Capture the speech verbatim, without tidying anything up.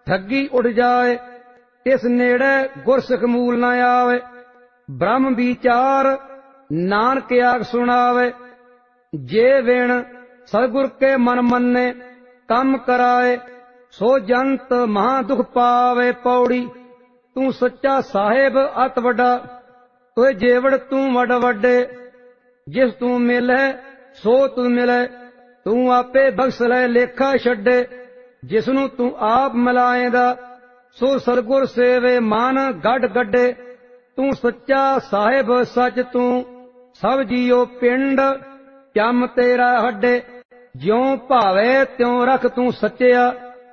ठगी उड़ जाए, तिस नेड़े गुरसिख मूल न आवे। ब्रह्म विचार नानक आख सुनावे, जे विण सतगुर के मन मन्ने कम कराए, सो जंत महा दुख पावे। पौड़ी तू सच्चा साहिब अत वड्डा, तोए जेवड़ तू वड वड्डे। जिस तू मिले सो तू मिले, तू आपे बख्श लै लेखा छड्डे। जिसनू तू आप मिलाएगा, सो सतगुर सेवे मन गढ़ गड्डे। तू सच्चा साहिब सच तू, सब जियो पिंड चम तेरा हड्डे। ज्यों भावे त्यों रख तू सच्चिया,